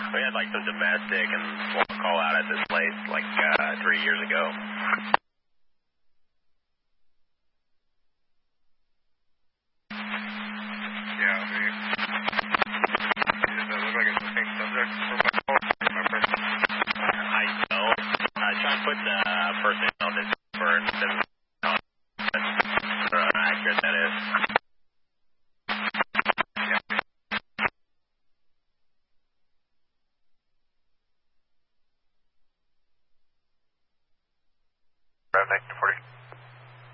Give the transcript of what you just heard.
We had like some domestic and small call out at this place like 3 years ago. Yeah, does it look like it's the same subject for my call? My first one? I don't. Try to put the person on this first and how accurate that is. Yeah. Right next to 40.